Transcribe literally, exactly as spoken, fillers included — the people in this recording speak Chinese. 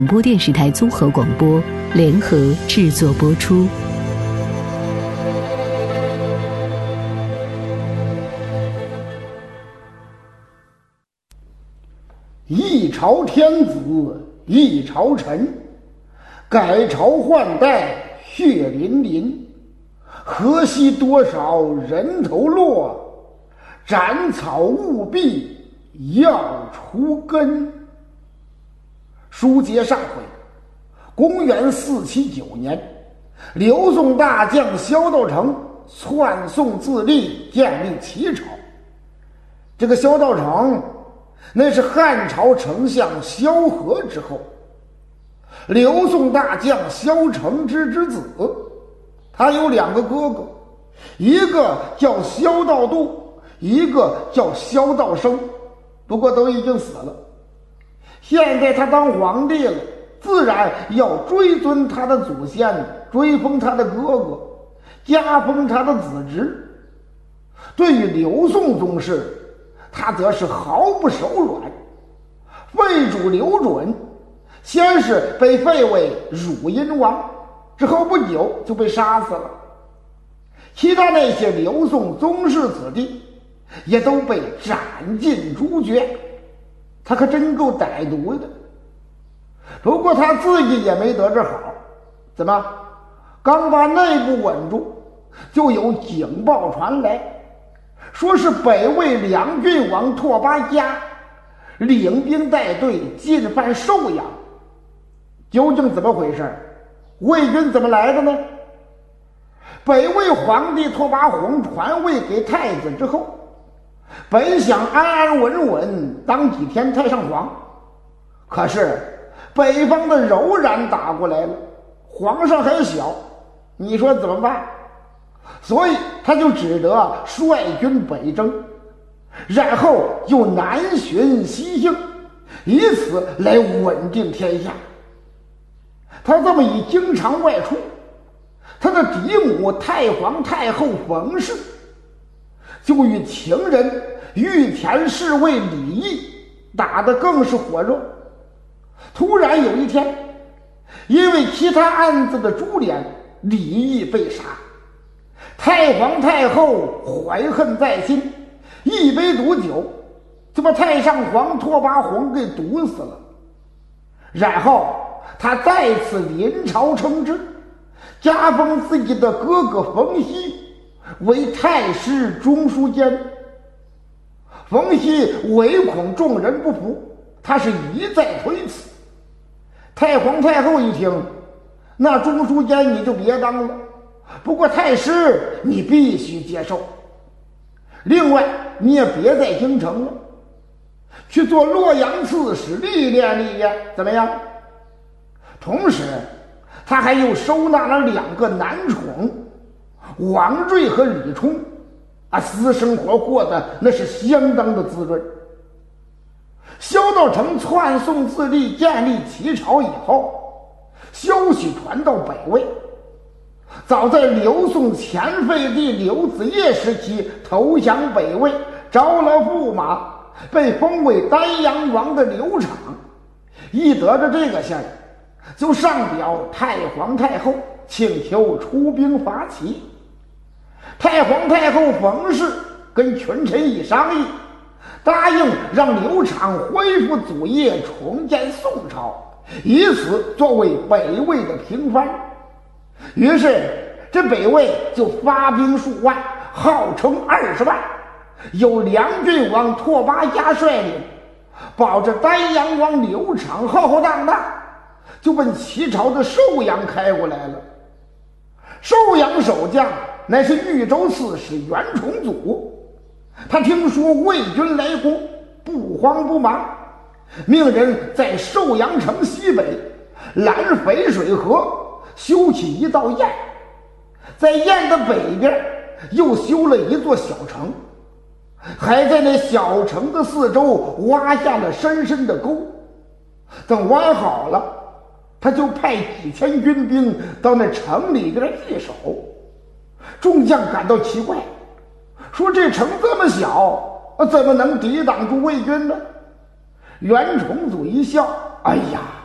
广播电视台综合广播联合制作播出。 一朝天子一朝臣，改朝换代血淋淋。河西多少人头落，斩草务必要除根。书接上回，公元四七九年，刘宋大将萧道成篡宋自立，建立齐朝。这个萧道成那是汉朝丞相萧何之后，刘宋大将萧承之之子。他有两个哥哥，一个叫萧道度，一个叫萧道生，不过都已经死了。现在他当皇帝了，自然要追尊他的祖先，追封他的哥哥，加封他的子侄。对于刘宋宗室，他则是毫不手软。废主刘准先是被废为汝阴王，之后不久就被杀死了。其他那些刘宋宗室子弟也都被斩尽诛绝。他可真够歹毒的。不过他自己也没得这好，怎么刚把内部稳住，就有警报传来，说是北魏两郡王拓跋嘉领兵带队进犯寿阳。究竟怎么回事？魏军怎么来的呢？北魏皇帝拓跋宏传位给太子之后，本想安安稳稳当几天太上皇，可是北方的柔然打过来了，皇上还小，你说怎么办？所以他就只得率军北征，然后又南巡西幸，以此来稳定天下。他这么一经常外出，他的嫡母太皇太后冯氏就与情人御前侍卫李毅打得更是火热。突然有一天，因为其他案子的株连，李毅被杀。太皇太后怀恨在心，一杯毒酒就把太上皇拓跋宏给毒死了。然后他再次临朝称制，加封自己的哥哥冯熙为太师中书监。冯熙唯恐众人不服，他是一再推辞。太皇太后一听，那中书监你就别当了，不过太师你必须接受。另外你也别在京城了，去做洛阳刺史历练历练，怎么样？同时他还又收纳了两个男宠，王睿和李冲，啊，私生活过得那是相当的滋润。萧道成篡宋自立，建立齐朝以后，消息传到北魏，早在刘宋前废帝刘子业时期投降北魏，招了驸马，被封为丹阳王的刘昶，一得着这个信儿，就上表太皇太后，请求出兵伐齐。太皇太后冯氏跟群臣一商议，答应让刘昶恢复祖业，重建宋朝，以此作为北魏的平藩。于是这北魏就发兵数万，号称二十万，由梁郡王拓跋嘉率领，保着丹阳王刘昶浩浩荡荡，就奔齐朝的寿阳开过来了。寿阳守将乃是豫州刺史袁崇祖，他听说魏军来攻，不慌不忙，命人在寿阳城西北拦淝水河，修起一道堰，在堰的北边又修了一座小城，还在那小城的四周挖下了深深的沟。等挖好了，他就派几千军兵到那城里边据守。众将感到奇怪，说这城这么小，怎么能抵挡住魏军呢？袁崇祖一笑，哎呀，